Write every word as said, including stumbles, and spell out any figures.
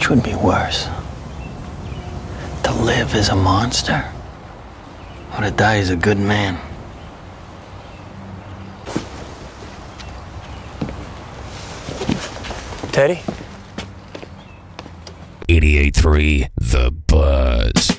Which would be worse? To live as a monster? Or to die as a good man? Teddy? eighty-eight point three The Buzz.